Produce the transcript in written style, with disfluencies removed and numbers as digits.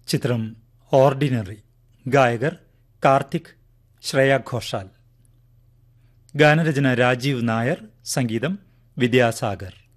ചിത്രം ഓർഡിനറി. ഗായകർ കാർത്തിക്, ശ്രേയ ഘോഷാൽ. ഗാനരചന രാജീവ് നായർ, സംഗീതം വിദ്യാസാഗർ.